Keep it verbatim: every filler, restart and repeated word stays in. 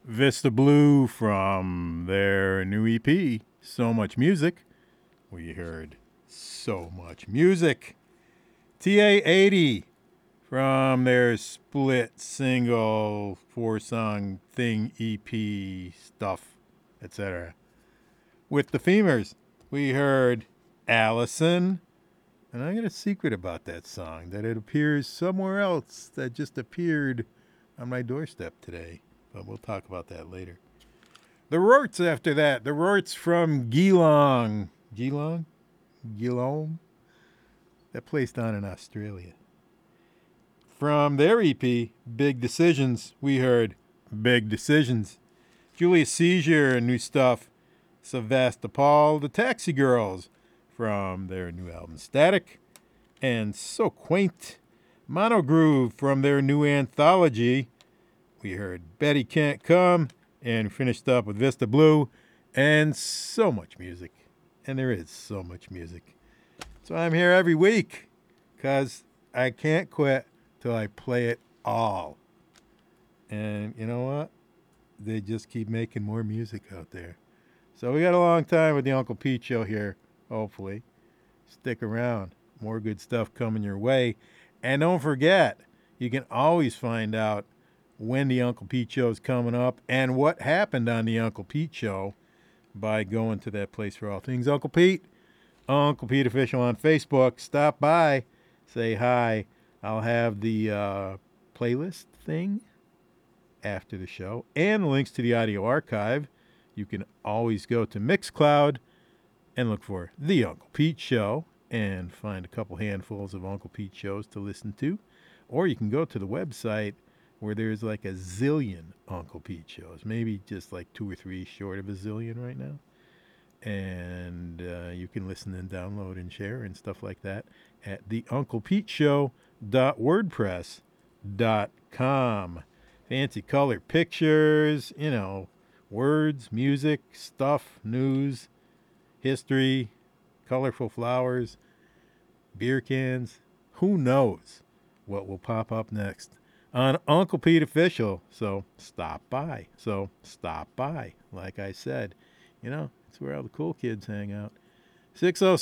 Vista Blue from their new E P, So Much Music. We heard So Much Music. T A eighty from their split single four song thing E P stuff, et cetera. With the Femurs, we heard Allison. And I got a secret about that song that it appears somewhere else that just appeared on my doorstep today. But we'll talk about that later. The Rorts after that. The Rorts from Geelong. Geelong? Geelong? That place down in Australia. From their E P, Big Decisions, we heard Big Decisions. Julius Seizure and new stuff. Sevastopol, the Taxi Girls from their new album Static. And So Quaint. Monogroove from their new anthology. We heard Betty Can't Come and finished up with Vista Blue and so much music. And there is so much music. So I'm here every week because I can't quit till I play it all. And you know what? They just keep making more music out there. So we got a long time with the Uncle Pete Show here, hopefully. Stick around. More good stuff coming your way. And don't forget, you can always find out when the Uncle Pete Show is coming up and what happened on the Uncle Pete Show by going to that place for all things Uncle Pete. Uncle Pete Official on Facebook. Stop by. Say hi. I'll have the uh, playlist thing after the show and links to the audio archive. You can always go to Mixcloud and look for The Uncle Pete Show and find a couple handfuls of Uncle Pete shows to listen to. Or you can go to the website where there's like a zillion Uncle Pete shows, maybe just like two or three short of a zillion right now. And uh, you can listen and download and share and stuff like that at the uncle pete show dot wordpress dot com. Fancy color pictures, you know, words, music, stuff, news, history, colorful flowers, beer cans. Who knows what will pop up next on Uncle Pete Official. So stop by. So stop by. Like I said, you know, it's where all the cool kids hang out. six oh